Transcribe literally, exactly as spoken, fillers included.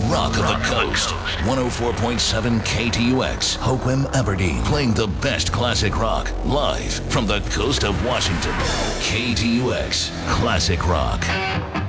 Rock of the Coast. one oh four point seven K T U X, Hoquiam, Aberdeen. Playing the best classic rock live from the coast of Washington. K T U X Classic Rock.